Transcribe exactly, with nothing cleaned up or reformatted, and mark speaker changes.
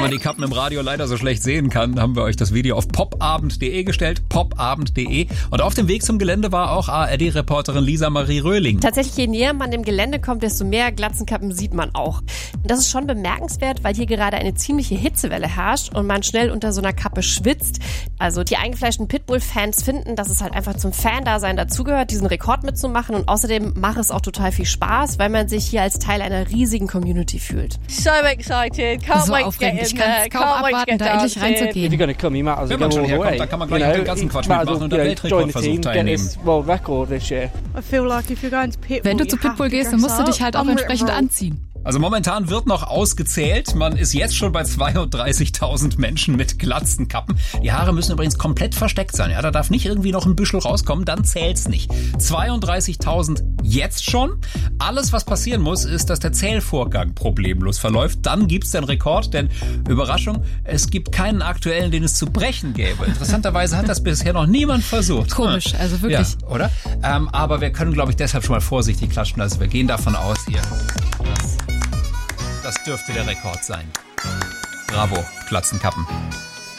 Speaker 1: man die Kappen im Radio leider so schlecht sehen kann, haben wir euch das Video auf popabend punkt de gestellt, popabend punkt de. Und auf dem Weg zum Gelände war auch A R D-Reporterin Lisa Marie Röhling.
Speaker 2: Tatsächlich, je näher man dem Gelände kommt, desto mehr Glatzenkappen sieht man auch. Und das ist schon bemerkenswert, weil hier gerade eine ziemliche Hitzewelle herrscht und man schnell unter so einer Kappe schwitzt. Also die eingefleischten Pitbull-Fans finden, dass es halt einfach zum Fan-Dasein dazugehört, diesen Rekord mitzumachen. Und außerdem macht es auch total viel Spaß, weil man sich hier als Teil einer riesigen Community fühlt.
Speaker 3: So excited, can't
Speaker 4: So
Speaker 3: wait to
Speaker 4: aufregend,
Speaker 3: get
Speaker 4: ich
Speaker 3: in
Speaker 4: kann
Speaker 3: there,
Speaker 4: es kaum
Speaker 3: can't wait to
Speaker 4: abwarten,
Speaker 3: get
Speaker 4: da endlich
Speaker 3: dancing.
Speaker 4: reinzugehen.
Speaker 5: If you're going to come, you might as well
Speaker 1: Wenn man
Speaker 5: go
Speaker 1: schon
Speaker 5: all the
Speaker 1: herkommt,
Speaker 5: way.
Speaker 1: dann kann man
Speaker 5: You
Speaker 1: gleich
Speaker 5: know,
Speaker 1: den ganzen Quatsch
Speaker 5: might as
Speaker 1: mitmachen
Speaker 5: well,
Speaker 1: und
Speaker 5: you
Speaker 1: am
Speaker 5: know, join the
Speaker 1: Weltrekordversuch
Speaker 5: team, get
Speaker 1: teilnehmen.
Speaker 5: this world record this year.
Speaker 3: I feel like if you're going to Pitbull,
Speaker 4: Wenn du zu
Speaker 3: you have
Speaker 4: Pitbull
Speaker 3: to
Speaker 4: gehst, dann
Speaker 3: dress
Speaker 4: musst du dich
Speaker 3: up.
Speaker 4: halt auch
Speaker 3: I'm
Speaker 4: entsprechend
Speaker 3: Rick Roll.
Speaker 4: anziehen.
Speaker 1: Also momentan wird noch ausgezählt. Man ist jetzt schon bei zweiunddreißigtausend Menschen mit Glatzenkappen. Die Haare müssen übrigens komplett versteckt sein. Ja, da darf nicht irgendwie noch ein Büschel rauskommen, dann zählt's nicht. zweiunddreißigtausend jetzt schon. Alles, was passieren muss, ist, dass der Zählvorgang problemlos verläuft. Dann gibt's den Rekord, denn Überraschung, es gibt keinen aktuellen, den es zu brechen gäbe. Interessanterweise hat das bisher noch niemand versucht.
Speaker 4: Komisch, also wirklich.
Speaker 1: Ja, oder? Ähm, aber wir können, glaube ich, deshalb schon mal vorsichtig klatschen. Also wir gehen davon aus hier, dass das dürfte der Rekord sein. Bravo, Glatzenkappen.